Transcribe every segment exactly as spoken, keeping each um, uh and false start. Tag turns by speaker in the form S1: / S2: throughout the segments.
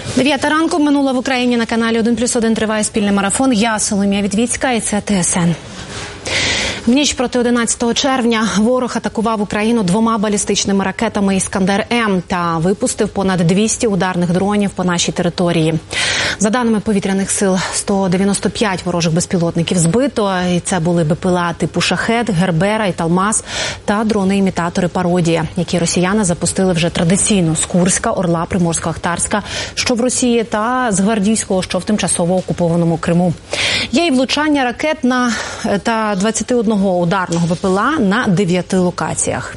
S1: Дев'ята ранку минула в Україні. На каналі один плюс один триває спільний марафон. Я Соломія Відвіцька і це Т С Н. В ніч проти одинадцятого червня ворог атакував Україну двома балістичними ракетами «Іскандер-М» та випустив понад двісті ударних дронів по нашій території. За даними повітряних сил, сто дев'яносто п'ять ворожих безпілотників збито. І це були БПЛА типу «Шахед», «Гербера» і «Талмас» та дрони-імітатори «Пародія», які росіяни запустили вже традиційно з Курська, Орла, Приморсько-Ахтарська, що в Росії, та з Гвардійського, що в тимчасово окупованому Криму. Є і влучання ракет на та двадцяти одного ударного БПЛА на дев'яти локаціях.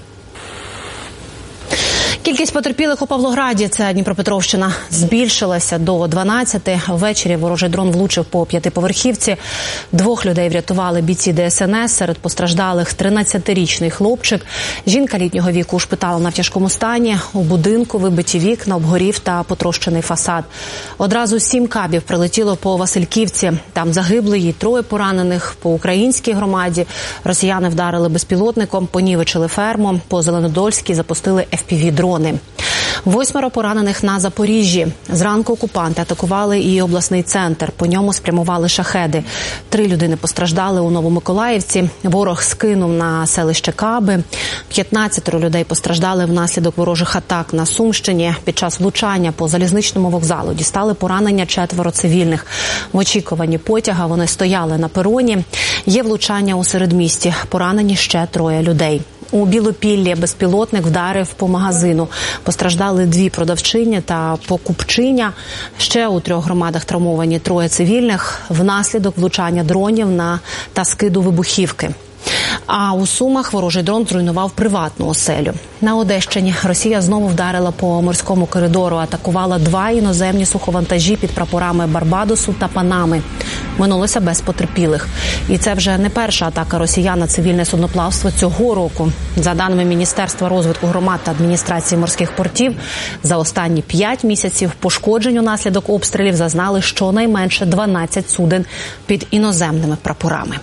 S1: Кількість потерпілих у Павлограді, це Дніпропетровщина, збільшилася до дванадцяти. Ввечері ворожий дрон влучив по п'ятиповерхівці. Двох людей врятували бійці Де Ес Ен Ес. Серед постраждалих тринадцятирічний хлопчик. Жінка літнього віку ушпиталена в тяжкому стані. У будинку вибиті вікна, обгорів та потрощений фасад. Одразу сім кабів прилетіло по Васильківці. Там загибли й троє поранених. По українській громаді росіяни вдарили безпілотником, понівечили ферму. По Зеленодольській запустили еф пі ві-дрон. Восьмеро поранених на Запоріжжі. Зранку окупанти атакували і обласний центр. По ньому спрямували шахеди. Три людини постраждали у Новомиколаївці. Ворог скинув на селище Каби. п'ятнадцятеро людей постраждали внаслідок ворожих атак на Сумщині. Під час влучання по залізничному вокзалу дістали поранення четверо цивільних. В очікуванні потяга вони стояли на пероні. Є влучання у середмісті. Поранені ще троє людей. У Білопіллі безпілотник вдарив по магазину. Постраждали дві продавчині та покупчиня. Ще у трьох громадах травмовані троє цивільних внаслідок влучання дронів на та скиду вибухівки. А у Сумах ворожий дрон зруйнував приватну оселю. На Одещині Росія знову вдарила по морському коридору, атакувала два іноземні суховантажі під прапорами Барбадосу та Панами. Минулося без потерпілих. І це вже не перша атака росіян на цивільне судноплавство цього року. За даними Міністерства розвитку громад та адміністрації морських портів, за останні п'ять місяців пошкоджень унаслідок обстрілів зазнали щонайменше дванадцять суден під іноземними прапорами.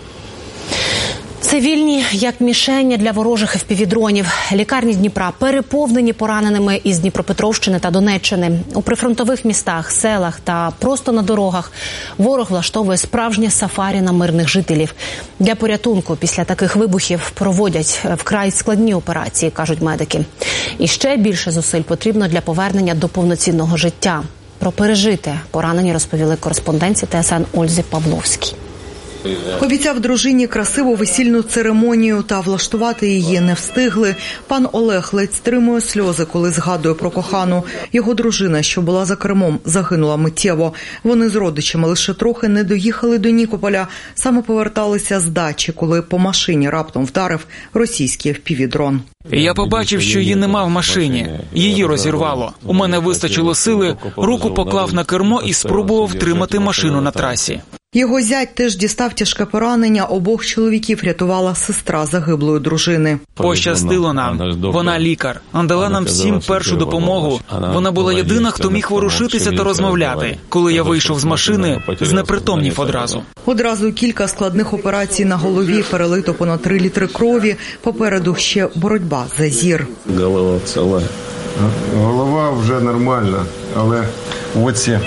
S1: Цивільні як мішені для ворожих еф пі ві-дронів. Лікарні Дніпра переповнені пораненими із Дніпропетровщини та Донеччини. У прифронтових містах, селах та просто на дорогах ворог влаштовує справжнє сафарі на мирних жителів. Для порятунку після таких вибухів проводять вкрай складні операції, кажуть медики. І ще більше зусиль потрібно для повернення до повноцінного життя. Про пережите поранені розповіли кореспонденті Т С Н Ользі Павловській.
S2: Обіцяв дружині красиву весільну церемонію, та влаштувати її не встигли. Пан Олег ледь стримує сльози, коли згадує про кохану. Його дружина, що була за кермом, загинула миттєво. Вони з родичами лише трохи не доїхали до Нікополя. Саме поверталися з дачі, коли по машині раптом вдарив російський еф пі ві-дрон.
S3: Я побачив, що її нема в машині. Її розірвало. У мене вистачило сили, руку поклав на кермо і спробував втримати машину на трасі.
S2: Його зять теж дістав тяжке поранення. Обох чоловіків рятувала сестра загиблої дружини.
S3: Пощастило нам. Вона лікар. Надала нам всім першу допомогу. Вона була єдина, хто міг ворушитися та розмовляти. Коли я вийшов з машини, знепритомнів одразу.
S2: Одразу кілька складних операцій на голові, перелито понад три літри крові. Попереду ще боротьба за зір.
S4: Голова ціла. Голова вже нормальна, але в оці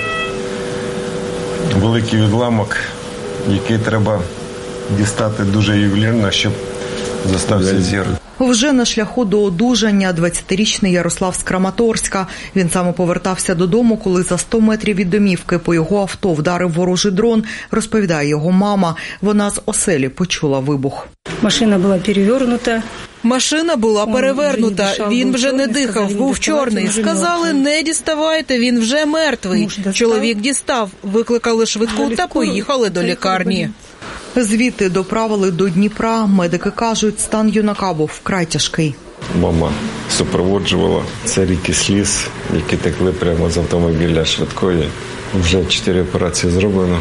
S4: великий відламок, який треба дістати дуже ювелірно, щоб зостався зір.
S2: Вже на шляху до одужання двадцятирічний Ярослав з Краматорська. Він саме повертався додому, коли за сто метрів від домівки по його авто вдарив ворожий дрон, розповідає його мама. Вона з оселі почула вибух.
S5: Машина була перевернута.
S6: Машина була перевернута, він вже не дихав, був чорний. Сказали, не діставайте, він вже мертвий. Чоловік дістав, викликали швидку та поїхали до лікарні.
S2: Звідти доправили до Дніпра. Медики кажуть, стан юнака був вкрай тяжкий.
S4: Мама супроводжувала. Це ріки сліз, які текли прямо з автомобіля швидкої. Вже чотири операції зроблено.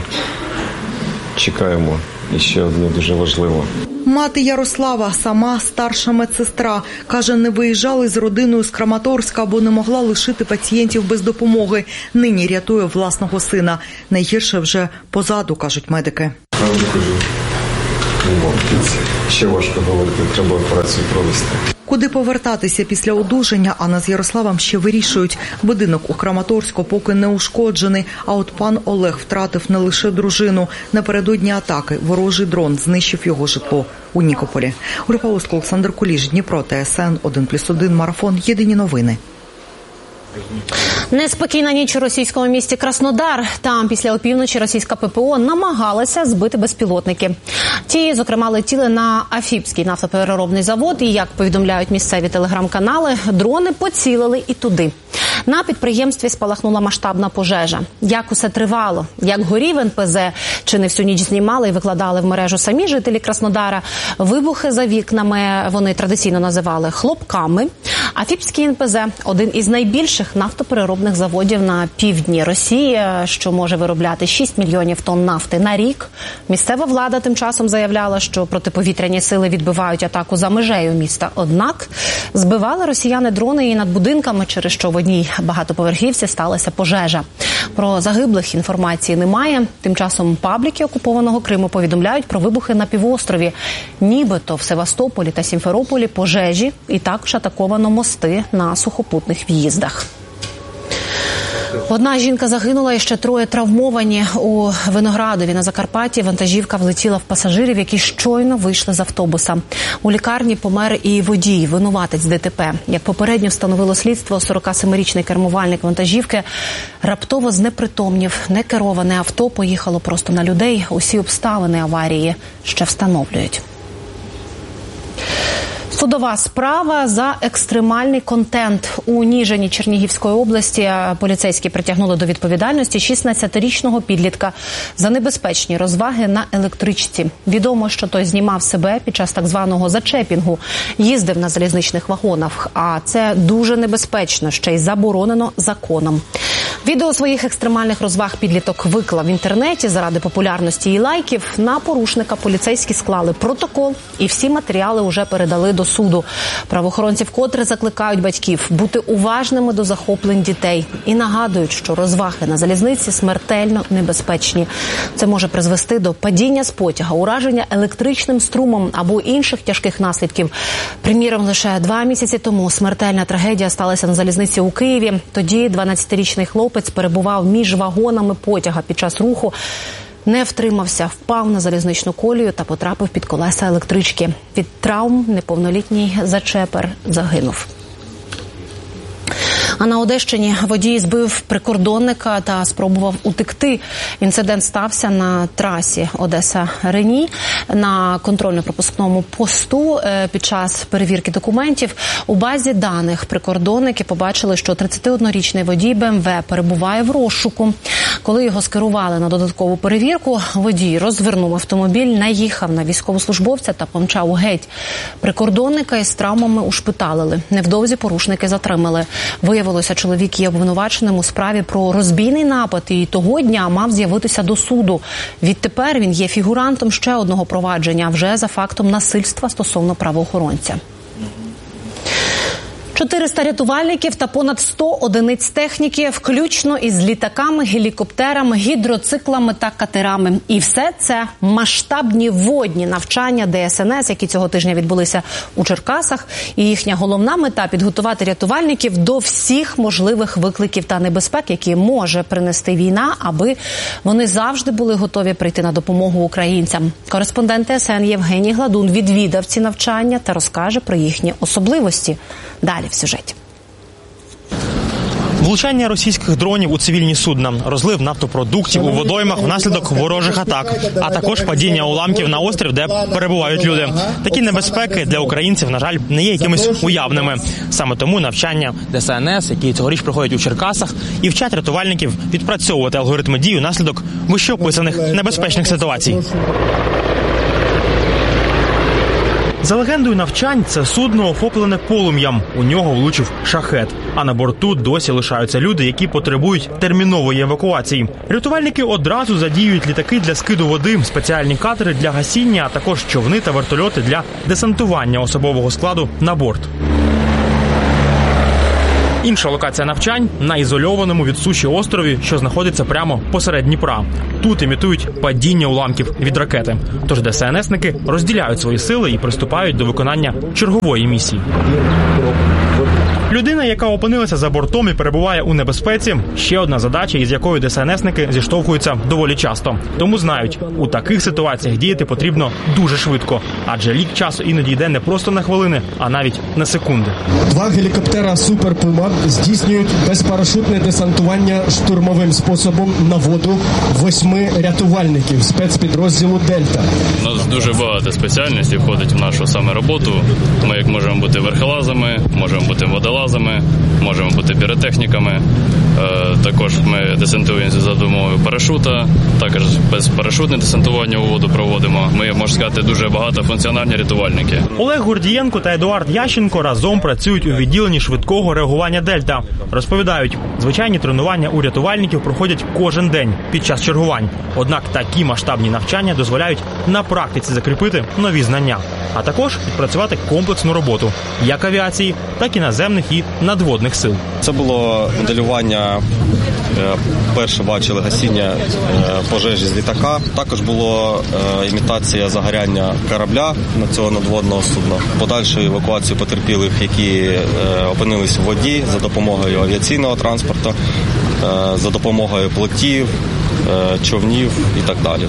S4: Чекаємо. І ще одне дуже важливо.
S2: Мати Ярослава, сама старша медсестра, каже, не виїжджали з родиною з Краматорська, бо не могла лишити пацієнтів без допомоги. Нині рятує власного сина. Найгірше вже позаду, кажуть медики.
S4: Правду кажу. Ще важко говорити, треба операцію провести.
S2: Куди повертатися після одужання, Анна з Ярославом ще вирішують. Будинок у Краматорську поки не ушкоджений, а от пан Олег втратив не лише дружину. Напередодні атаки ворожий дрон знищив його житло у Нікополі. Ольга Павловська, Олександр Куліш, Дніпро, Т С Н, один плюс один, Марафон, Єдині новини.
S1: Неспокійна ніч у російському місті Краснодар. Там після опівночі російська П П О намагалася збити безпілотники. Ті, зокрема, летіли на Афіпський нафтопереробний завод. І, як повідомляють місцеві телеграм-канали, дрони поцілили і туди. На підприємстві спалахнула масштабна пожежа. Як усе тривало, як горів Н П З, чи не всю ніч знімали і викладали в мережу самі жителі Краснодара. Вибухи за вікнами вони традиційно називали хлопками. Афіпський Н П З – один із найбільших нафтопереробних заводів на півдні Росії, що може виробляти шість мільйонів тонн нафти на рік. Місцева влада тим часом заявляла, що протиповітряні сили відбивають атаку за межею міста. Однак збивали росіяни дрони і над будинками, через що в одній багатоповерхівці сталася пожежа. Про загиблих інформації немає. Тим часом пабліки окупованого Криму повідомляють про вибухи на півострові. Нібито в Севастополі та Сімферополі пожежі і також атаковано мости на сухопутних в'їздах. Одна жінка загинула і ще троє травмовані. У Виноградові на Закарпатті вантажівка влетіла в пасажирів, які щойно вийшли з автобуса. У лікарні помер і водій, винуватець Д Т П. Як попередньо встановило слідство, сорокасемирічний кермувальник вантажівки раптово знепритомнів. Некероване авто поїхало просто на людей. Усі обставини аварії ще встановлюють. Судова справа за екстремальний контент. У Ніжині Чернігівської області поліцейські притягнули до відповідальності шістнадцятирічного підлітка за небезпечні розваги на електричці. Відомо, що той знімав себе під час так званого зачепінгу, їздив на залізничних вагонах, а це дуже небезпечно, ще й заборонено законом. Відео своїх екстремальних розваг підліток виклав в інтернеті заради популярності і лайків. На порушника поліцейські склали протокол і всі матеріали вже передали до суду. Правоохоронці вкотре закликають батьків бути уважними до захоплень дітей і нагадують, що розваги на залізниці смертельно небезпечні. Це може призвести до падіння з потяга, ураження електричним струмом або інших тяжких наслідків. Приміром, лише два місяці тому смертельна трагедія сталася на залізниці у Києві. Тоді дванадцятирічний хлопець перебував між вагонами потяга під час руху. Не втримався, впав на залізничну колію та потрапив під колеса електрички. Від травм неповнолітній зачепер загинув. А на Одещині водій збив прикордонника та спробував утекти. Інцидент стався на трасі Одеса-Рені. На контрольно-пропускному посту під час перевірки документів у базі даних прикордонники побачили, що тридцятиоднорічний водій Б М В перебуває в розшуку. Коли його скерували на додаткову перевірку, водій розвернув автомобіль, наїхав на військовослужбовця та помчав геть. Прикордонника із травмами ушпиталили. Невдовзі порушники затримали. Виявилося, чоловік є обвинуваченим у справі про розбійний напад і того дня мав з'явитися до суду. Відтепер він є фігурантом ще одного провадження, вже за фактом насильства стосовно правоохоронця. чотириста рятувальників та понад сто одиниць техніки, включно із літаками, гелікоптерами, гідроциклами та катерами. І все це масштабні водні навчання Д С Н С, які цього тижня відбулися у Черкасах. І їхня головна мета – підготувати рятувальників до всіх можливих викликів та небезпек, які може принести війна, аби вони завжди були готові прийти на допомогу українцям. Кореспондент Т С Н Євгеній Гладун відвідав ці навчання та розкаже про їхні особливості. Далі в сюжеті.
S7: Влучання російських дронів у цивільні судна, розлив нафтопродуктів у водоймах внаслідок ворожих атак, а також падіння уламків на острів, де перебувають люди. Такі небезпеки для українців, на жаль, не є якимись уявними. Саме тому навчання Д С Н С, які цьогоріч проходять у Черкасах, і вчать рятувальників відпрацьовувати алгоритми дій внаслідок вищеописаних небезпечних ситуацій. За легендою навчань, це судно охоплене полум'ям. У нього влучив шахет. А на борту досі лишаються люди, які потребують термінової евакуації. Рятувальники одразу задіюють літаки для скиду води, спеціальні катери для гасіння, а також човни та вертольоти для десантування особового складу на борт. Інша локація навчань – на ізольованому від суші острові, що знаходиться прямо посеред Дніпра. Тут імітують падіння уламків від ракети. Тож ДСНСники розділяють свої сили і приступають до виконання чергової місії. Людина, яка опинилася за бортом і перебуває у небезпеці – ще одна задача, із якою ДСНСники зіштовхуються доволі часто. Тому знають, у таких ситуаціях діяти потрібно дуже швидко, адже лік часу іноді йде не просто на хвилини, а навіть на секунди.
S8: Два гелікоптера «Супер Пума» здійснюють безпарашутне десантування штурмовим способом на воду восьми рятувальників спецпідрозділу «Дельта».
S9: У нас дуже багато спеціальностей входить в нашу саме роботу. Ми як можемо бути верхолазами, можемо бути водолазами, можемо бути піротехніками. Також ми десантуємося за допомогою парашута, також безпарашутне десантування у воду проводимо. Ми, можна сказати, дуже багатофункціональні рятувальники.
S7: Олег Гордієнко та Едуард Ященко разом працюють у відділенні швидкого реагування «Дельта». Розповідають, звичайні тренування у рятувальників проходять кожен день під час чергувань. Однак такі масштабні навчання дозволяють на практиці закріпити нові знання, а також відпрацювати комплексну роботу як авіації, так і наземних і надводних сил.
S4: Це було моделювання, перше бачили гасіння пожежі з літака, також було імітація загоряння корабля на цього надводного судна, подальшу евакуацію потерпілих, які опинились в воді за допомогою авіаційного транспорту, за допомогою плотів, човнів і так далі.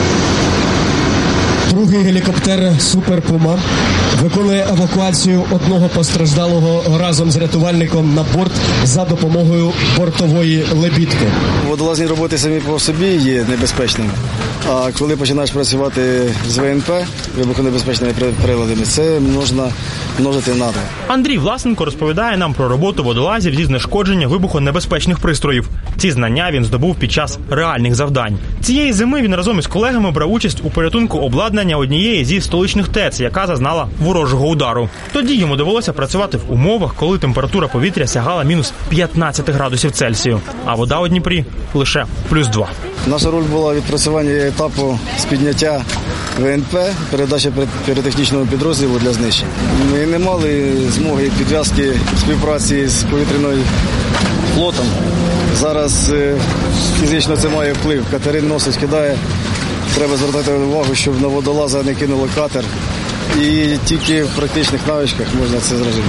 S8: Другий гелікоптер «Супер Пума» виконує евакуацію одного постраждалого разом з рятувальником на борт за допомогою бортової лебідки.
S10: Водолазні роботи самі по собі є небезпечними, а коли починаєш працювати з ВНП, вибухонебезпечними приладами, це можна множити на два.
S7: Андрій Власенко розповідає нам про роботу водолазів зі знешкодження вибухонебезпечних пристроїв. Ці знання він здобув під час реальних завдань. Цієї зими він разом із колегами брав участь у порятунку обладнання однієї зі столичних ТЕЦ, яка зазнала ворожого удару. Тоді йому довелося працювати в умовах, коли температура повітря сягала мінус п'ятнадцять градусів Цельсію, а вода у Дніпрі лише плюс два.
S10: Наша роль була відпрацювання етапу з підняття ВНП, передача піротехнічного підрозділу для знищення. Ми не мали змоги підв'язки співпраці з повітряною флотом. Зараз фізично це має вплив. Катери носить, кидає. Треба звертати увагу, щоб на водолаза не кинуло катер. І тільки в практичних навичках можна це зрозуміти.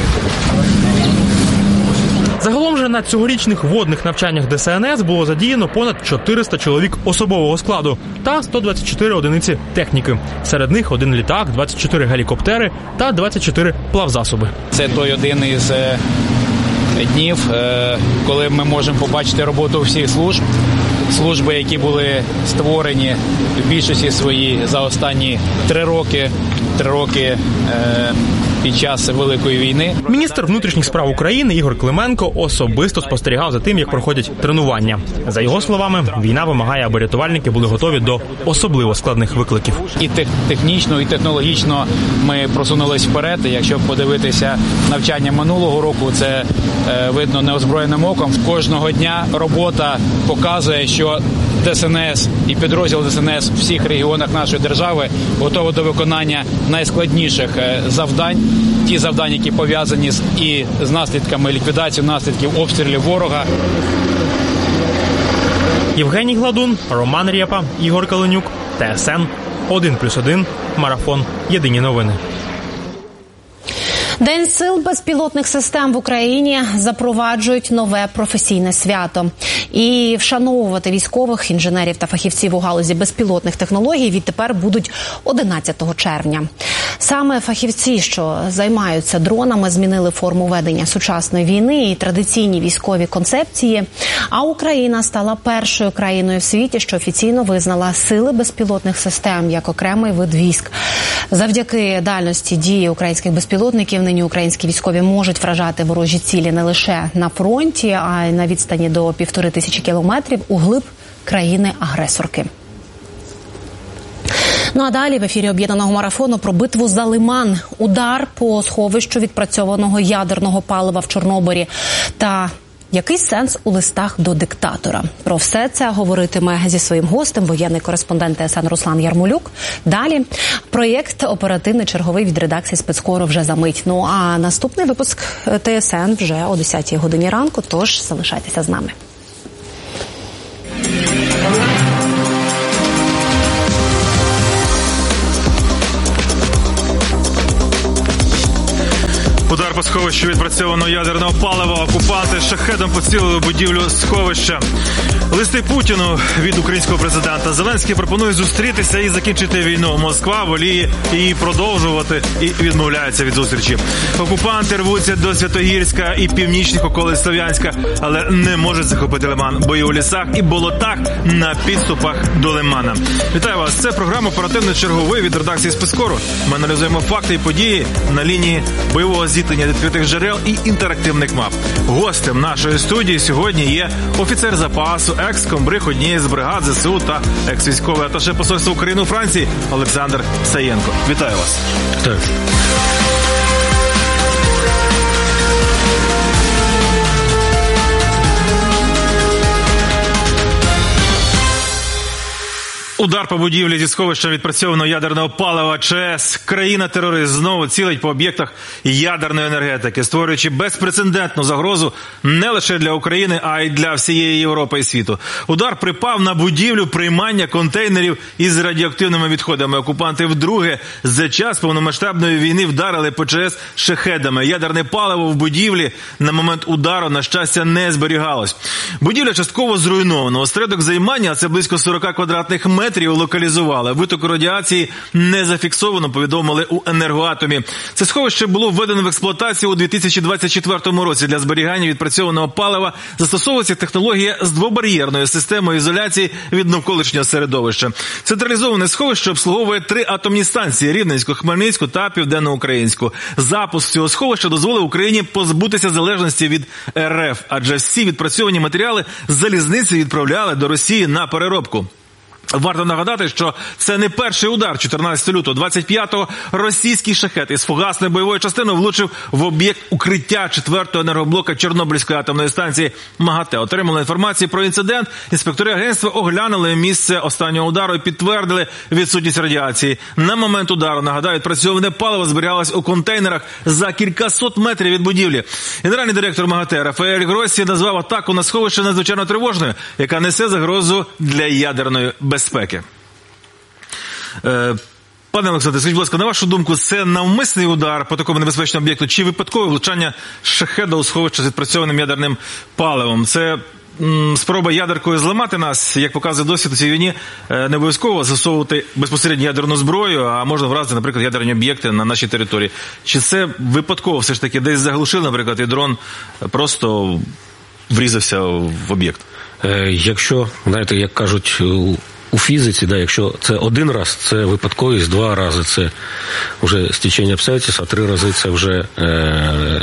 S7: Загалом же на цьогорічних водних навчаннях ДСНС було задіяно понад чотириста чоловік особового складу та сто двадцять чотири одиниці техніки. Серед них один літак, двадцять чотири гелікоптери та двадцять чотири плавзасоби.
S11: Це той один із днів, коли ми можемо побачити роботу всіх служб. Служби, які були створені в більшості своїй за останні три роки, три роки е, під час Великої війни.
S7: Міністр внутрішніх справ України Ігор Клименко особисто спостерігав за тим, як проходять тренування. За його словами, війна вимагає, аби рятувальники були готові до особливо складних викликів.
S11: І технічно, і технологічно ми просунулись вперед. Якщо подивитися навчання минулого року, це е, видно неозброєним оком. Кожного дня робота показує, що ДСНС і підрозділ ДСНС в всіх регіонах нашої держави готові до виконання найскладніших завдань. Ті завдання, які пов'язані з, і з наслідками ліквідації наслідків обстрілів ворога.
S7: Євгеній Гладун, Роман Рєпа, Ігор Каленюк, ТСН, один плюс один, Марафон, Єдині новини.
S1: День сил безпілотних систем в Україні запроваджують нове професійне свято. І вшановувати військових, інженерів та фахівців у галузі безпілотних технологій відтепер будуть одинадцятого червня. Саме фахівці, що займаються дронами, змінили форму ведення сучасної війни і традиційні військові концепції. А Україна стала першою країною в світі, що офіційно визнала сили безпілотних систем як окремий вид військ. Завдяки дальності дії українських безпілотників нині українські військові можуть вражати ворожі цілі не лише на фронті, а й на відстані до півтори тисячі кілометрів у глиб країни-агресорки. Ну а далі в ефірі об'єднаного марафону про битву за Лиман. Удар по сховищу відпрацьованого ядерного палива в Чорнобилі та Який сенс у листах до диктатора? Про все це говоритиме зі своїм гостем воєнний кореспондент ТСН Руслан Ярмолюк. Далі проєкт «Оперативний черговий» від редакції «Спецкору» вже за мить. Ну а наступний випуск ТСН вже о десятій годині ранку, тож залишайтеся з нами.
S12: Удар по сховищу відпрацьованого ядерного палива. Окупанти шахедом поцілили будівлю сховища. Листи Путіну від українського президента. Зеленський пропонує зустрітися і закінчити війну. Москва воліє її продовжувати і відмовляється від зустрічі. Окупанти рвуться до Святогірська і північних околиць Слов'янська, але не можуть захопити Лиман. Бої у лісах і болотах на підступах до Лимана. Вітаю вас. Це програма «Оперативний черговий» від редакції «Спецкору». Ми аналізуємо факти і події на лінії бойового зіткнення відкритих джерел і інтерактивних мап. Гостем нашої студії сьогодні є офіцер запасу, екс-комбриг однієї з бригад ЗСУ та екс-військовий аташе посольства України у Франції Олександр Саєнко. Вітаю вас.
S13: Так.
S12: Удар по будівлі зі сховища відпрацьованого ядерного палива ЧАЕС. Країна-терорист знову цілить по об'єктах ядерної енергетики, створюючи безпрецедентну загрозу не лише для України, а й для всієї Європи і світу. Удар припав на будівлю приймання контейнерів із радіоактивними відходами. Окупанти вдруге за час повномасштабної війни вдарили по ЧАЕС шахедами. Ядерне паливо в будівлі на момент удару, на щастя, не зберігалось. Будівля частково зруйнована. Осередок займання, а це близько сорок квадратних метрів, локалізували. Витоку радіації не зафіксовано, повідомили у Енергоатомі. Це сховище було введено в експлуатацію у дві тисячі двадцять четвертому році. Для зберігання відпрацьованого палива застосовується технологія з двобар'єрною системою ізоляції від навколишнього середовища. Централізоване сховище обслуговує три атомні станції – Рівненську, Хмельницьку та Південноукраїнську. Запуск цього сховища дозволив Україні позбутися залежності від РФ, адже всі відпрацьовані матеріали з залізниці відправляли до Росії на переробку. Варто нагадати, що це не перший удар. чотирнадцятого лютого двадцять п'ятого російський шахет із фугасною бойовою частиною влучив в об'єкт укриття четвертого енергоблока Чорнобильської атомної станції МАГАТЕ. Отримали інформацію про інцидент. Інспектори агентства оглянули місце останнього удару і підтвердили відсутність радіації. На момент удару, нагадаю, відпрацьоване паливо зберігалось у контейнерах за кількасот метрів від будівлі. Генеральний директор МАГАТЕ Рафаель Гроссі назвав атаку на сховище надзвичайно тривожною, яка несе загрозу для ядерної безпеки. безпеки. Е, пане Олександре, скажіть, будь ласка, на вашу думку, це навмисний удар по такому небезпечному об'єкту чи випадкове влучання шахеда у сховище з відпрацьованим ядерним паливом? Це м, спроба ядеркою зламати нас, як показує досвід у цій війні, е, не обов'язково засовувати безпосередньо ядерну зброю, а можна вразити, наприклад, ядерні об'єкти на нашій території. Чи це випадково все ж таки десь заглушили, наприклад, і дрон просто врізався в об'єкт?
S13: Е, якщо, знаєте, як кажуть у фізиці, да, якщо це один раз, це випадковість, два рази це вже стечення обстоятельств, а три рази це вже е,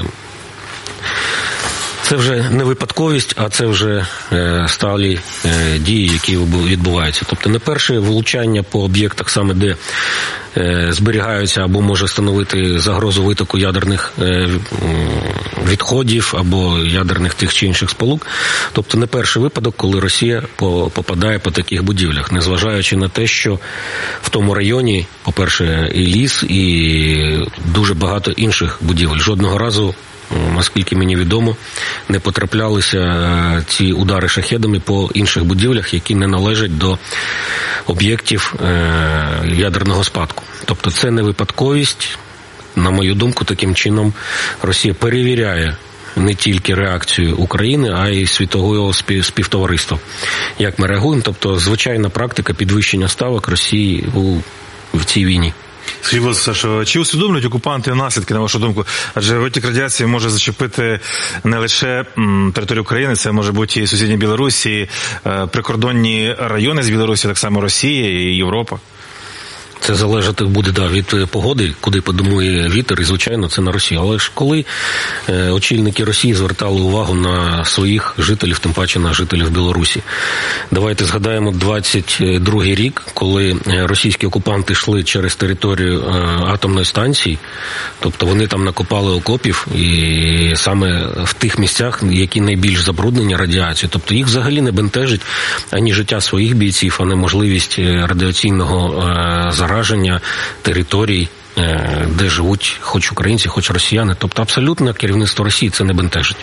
S13: це вже не випадковість, а це вже е, сталі е, дії, які відбуваються. Тобто не перше влучання по об'єктах, саме де е, зберігаються або може становити загрозу витоку ядерних е, відходів або ядерних тих чи інших сполук. Тобто не перший випадок, коли Росія по, попадає по таких будівлях, незважаючи на те, що в тому районі, по-перше, і ліс, і дуже багато інших будівель. Жодного разу, наскільки мені відомо, не потраплялися ці удари шахедами по інших будівлях, які не належать до об'єктів ядерного спадку. Тобто це не випадковість. На мою думку, таким чином Росія перевіряє не тільки реакцію України, а й світового співтовариства. Як ми реагуємо? Тобто звичайна практика підвищення ставок Росії у, в цій війні.
S12: Скажіть, будь ласка, що чи усвідомлюють окупанти наслідки, на вашу думку? Адже витік радіації може зачепити не лише м, територію України, це може бути і сусідні Білорусі, е, прикордонні райони з Білорусі, так само Росія і Європа.
S13: це залежати буде да, від погоди, куди подумує вітер, і, звичайно, це на Росію. Але ж коли очільники Росії звертали увагу на своїх жителів, тим паче на жителів Білорусі. Давайте згадаємо двадцять другий рік, коли російські окупанти йшли через територію атомної станції, тобто вони там накопали окопів, і саме в тих місцях, які найбільш забруднені радіацією, тобто їх взагалі не бентежить ані життя своїх бійців, а не можливість радіаційного зараження територій, де живуть хоч українці, хоч росіяни. Тобто абсолютно керівництво Росії це не бентежить.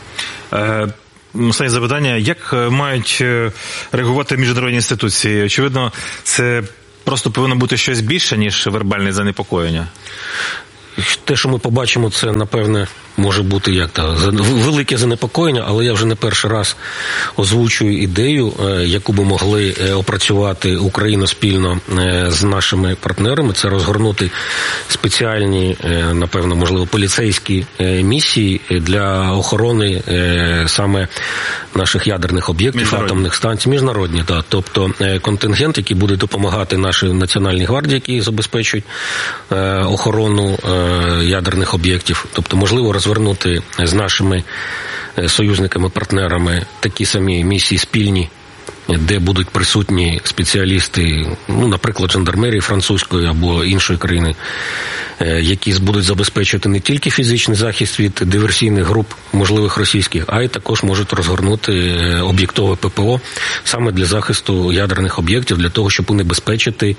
S12: Останнє запитання. Як мають реагувати міжнародні інституції? Очевидно, це просто повинно бути щось більше, ніж вербальне занепокоєння.
S13: Те, що ми побачимо, це, напевне, може бути як то велике занепокоєння, але я вже не перший раз озвучую ідею, яку би могли опрацювати Україну спільно з нашими партнерами. Це розгорнути спеціальні, напевно, можливо, поліцейські місії для охорони саме наших ядерних об'єктів, атомних станцій, міжнародні, так. Тобто контингент, який буде допомагати нашій Національній гвардії, які забезпечують охорону ядерних об'єктів. Тобто, можливо, розвернути з нашими союзниками-партнерами такі самі місії спільні, де будуть присутні спеціалісти, ну, наприклад, жандармерії французької або іншої країни, які будуть забезпечувати не тільки фізичний захист від диверсійних груп, можливих російських, а й також можуть розгорнути об'єктове ППО саме для захисту ядерних об'єктів, для того, щоб унебезпечити,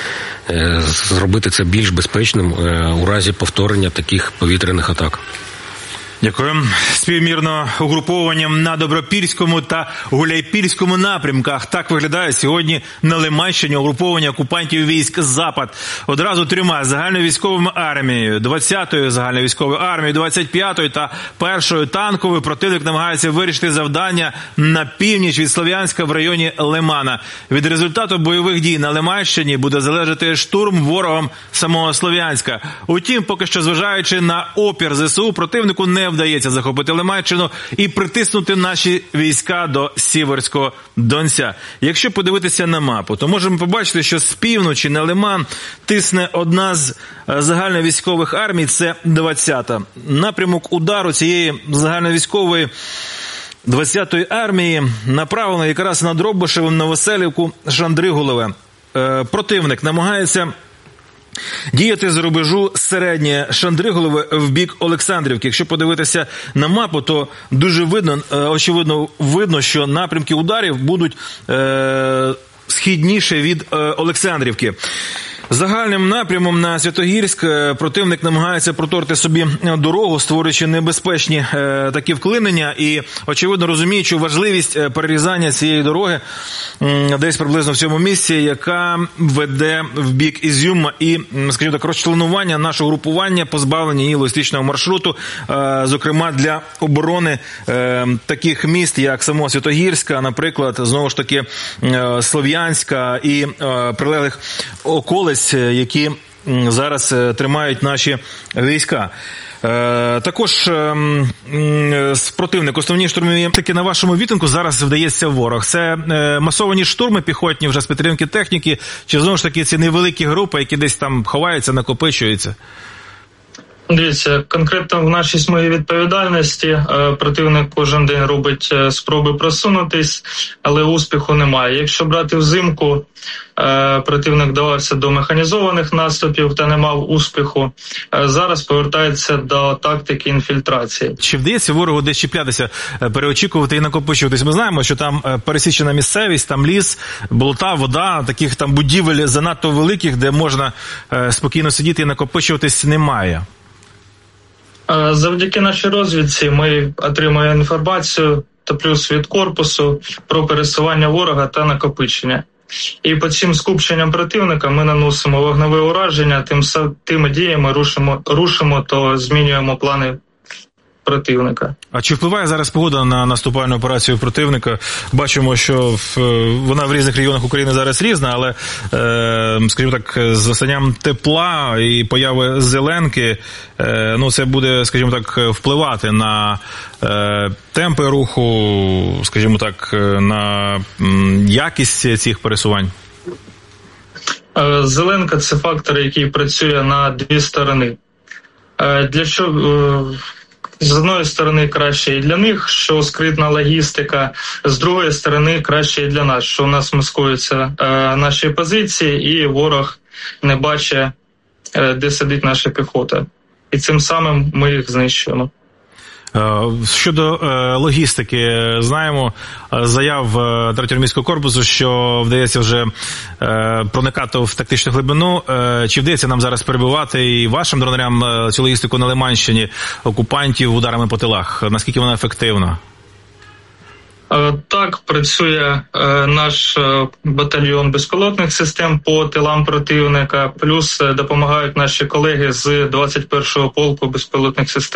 S13: зробити це більш безпечним у разі повторення таких повітряних атак.
S12: Дякую. Співмірно угрупованням на Добропільському та Гуляйпільському напрямках. Так виглядає сьогодні на Лиманщині угруповання окупантів військ «Запад». Одразу трьома загальновійськовими армією, двадцятою загальновійськовою армією, двадцять п'ятою та першою танковою противник намагається вирішити завдання на північ від Слов'янська в районі Лимана. Від результату бойових дій на Лиманщині буде залежати штурм ворогом самого Слов'янська. Утім, поки що, зважаючи на опір ЗСУ, противнику не вдається захопити Лиманщину і притиснути наші війська до Сіверського Донця. Якщо подивитися на мапу, то можемо побачити, що з півночі на Лиман тисне одна з загальновійськових армій, це двадцята. Напрямок удару цієї загальновійськової двадцятої армії направлено якраз на Дробишеву, Новоселівку, Шандриголове. Противник намагається діяти з рубежу середнє Шандриголове в бік Олександрівки. Якщо подивитися на мапу, то дуже видно, очевидно, видно, що напрямки ударів будуть е, східніше від е, Олександрівки. Загальним напрямом на Святогірськ противник намагається проторти собі дорогу, створюючи небезпечні е, такі вклинення і, очевидно, розуміючи важливість перерізання цієї дороги е, десь приблизно в цьому місці, яка веде в бік Ізюма і, скажімо так, розчленування нашого групування, позбавлення її логістичного маршруту, е, зокрема для оборони е, таких міст, як само Святогірська, наприклад, знову ж таки е, Слов'янська і е, прилеглих околиць, які зараз тримають наші війська. Також противник, основні штурмові таки на вашому відтинку зараз вдається ворог. Це масовані штурми піхотні вже з підтримки техніки, чи знову ж таки ці невеликі групи, які десь там ховаються, накопичуються?
S14: Дивіться, конкретно в нашій смузі відповідальності противник кожен день робить спроби просунутись, але успіху немає. Якщо брати взимку, противник давався до механізованих наступів та не мав успіху. Зараз повертається до тактики інфільтрації.
S12: Чи вдається ворогу десь чіплятися, переочікувати і накопичуватись? Ми знаємо, що там пересічена місцевість, там ліс, болота, вода, таких там будівель занадто великих, де можна спокійно сидіти і накопичуватись, немає.
S14: Завдяки нашій розвідці ми отримуємо інформацію та плюс від корпусу про пересування ворога та накопичення. І по цим скупченням противника ми наносимо вогневе ураження, тим, тими діями рушимо, рушимо, то змінюємо плани противника.
S12: А чи впливає зараз погода на наступальну операцію противника? Бачимо, що в, вона в різних регіонах України зараз різна, але, е, скажімо так, з настанням тепла і появи зеленки, е, ну, це буде, скажімо так, впливати на е, темпи руху, скажімо так, на м, якість цих пересувань?
S14: Зеленка – це фактор, який працює на дві сторони. Для чого? З одної сторони краще і для них, що скритна логістика, з другої сторони краще і для нас, що у нас маскуються наші позиції і ворог не бачить, де сидить наша піхота. І цим самим ми їх знищуємо.
S12: Щодо логістики, знаємо заяв третього армійського корпусу, що вдається вже проникати в тактичну глибину. Чи вдається нам зараз перебивати і вашим дронарям цю логістику на Лиманщині окупантів ударами по тилах? Наскільки вона ефективна?
S14: Так, працює наш батальйон безпілотних систем по тилам противника, плюс допомагають наші колеги з двадцять першого полку безпілотних систем.